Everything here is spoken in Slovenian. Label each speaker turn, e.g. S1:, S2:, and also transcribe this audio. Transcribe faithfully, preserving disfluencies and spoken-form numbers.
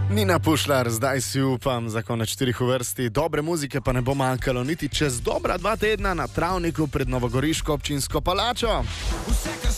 S1: Nina Pušlar, zdaj si upam za konec štirih v vrsti. Dobre muzike pa ne bo manjkalo niti čez dobra dva tedna na travniku pred novogoriško občinsko palačo.